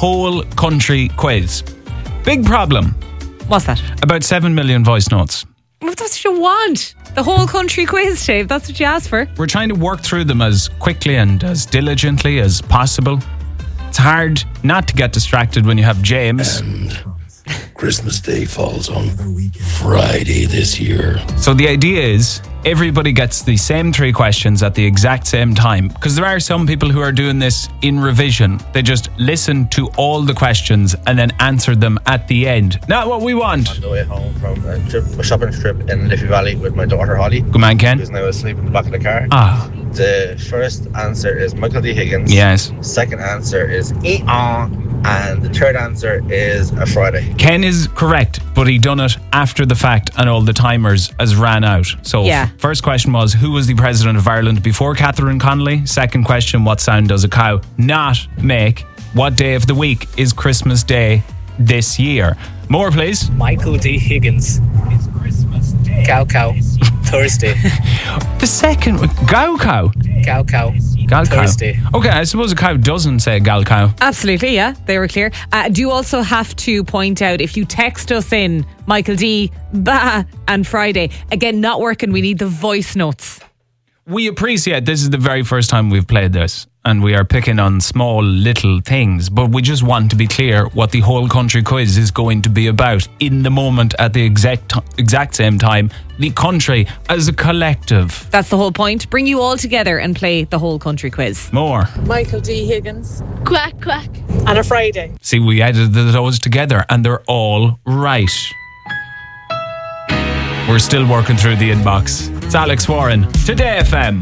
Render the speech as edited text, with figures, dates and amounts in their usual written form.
whole country quiz. Big problem. What's that? About 7 million voice notes. Well, that's what you want. The whole country quiz, Dave. That's what you asked for. We're trying to work through them as quickly and as diligently as possible. It's hard not to get distracted when you have James. And Christmas Day falls on Friday this year. So the idea is everybody gets the same 3 questions at the exact same time, because there are some people who are doing this in revision. They just listen to all the questions and then answer them at the end. Not what we want. On the way home from a shopping trip in Liffey Valley with my daughter Holly. Good man, Ken. Who's now asleep in the back of the car. The first answer is Michael D. Higgins. Yes. Second answer is Eon. And the third answer is a Friday. Ken is correct, but he done it after the fact and all the timers has ran out. So first question was, who was the president of Ireland before Catherine Connolly? Second question, what sound does a cow not make? What day of the week is Christmas Day this year? More, please. Michael D. Higgins. It's Christmas Day. Cow. Thursday. The second one, cow. Cow. Thursday. Okay, I suppose a cow doesn't say gal cow. Absolutely, yeah. They were clear. Do you also have to point out, if you text us in Michael D, Bah, and Friday, again, not working, we need the voice notes. We appreciate this is the very first time we've played this, and we are picking on small little things, but we just want to be clear what the whole country quiz is going to be about in the moment at the exact same time. The country as a collective. That's the whole point. Bring you all together and play the whole country quiz. More. Michael D. Higgins. Quack, quack. On a Friday. See, we added those together and they're all right. We're still working through the inbox. It's Alex Warren, Today FM.